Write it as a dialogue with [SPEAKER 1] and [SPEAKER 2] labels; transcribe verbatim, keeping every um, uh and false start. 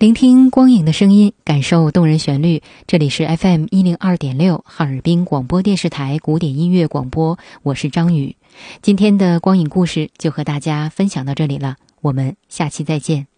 [SPEAKER 1] 聆听光影的声音，感受动人旋律。这里是 F M 一零二点六 哈尔滨广播电视台古典音乐广播，我是张宇。今天的光影故事就和大家分享到这里了，我们下期再见。